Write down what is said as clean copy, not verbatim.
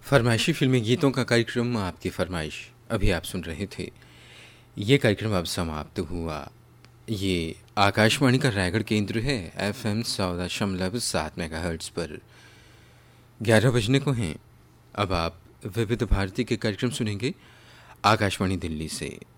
फरमाइशी फिल्मी गीतों का कार्यक्रम आपकी फरमाइश अभी आप सुन रहे थे। ये कार्यक्रम अब समाप्त हुआ। ये आकाशवाणी का रायगढ़ केंद्र है। FM 100.7 मेगाहर्ट्ज़ पर 11 बजने को हैं। अब आप विविध भारती के कार्यक्रम सुनेंगे आकाशवाणी दिल्ली से।